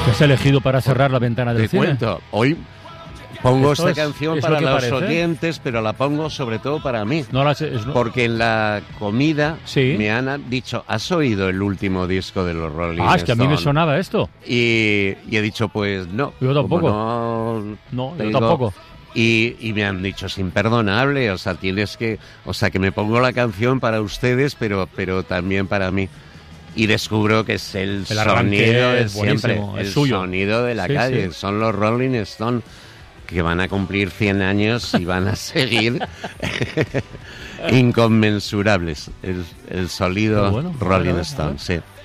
¿Qué has elegido para cerrar la ventana del cine? Te cuento, hoy pongo Esto esta canción es para lo que los parece. oyentes, pero la pongo sobre todo para mí. No la Porque en la comida Sí. me han dicho, ¿has oído el último disco de los Rolling Ah, es que a mí me Stones? sonaba esto. Y he dicho, pues no. Yo tampoco. Como No, yo tengo- tampoco. Y me han dicho, es imperdonable, o sea, que me pongo la canción para ustedes, pero también para mí. Y descubro que es el arranque sonido de es siempre, buenísimo, es el suyo. sonido de la Sí, calle. sí. Son los Rolling Stones que van a cumplir 100 años y van a seguir inconmensurables. El sonido Qué bueno. Rolling A ver, a Stone, ver. sí.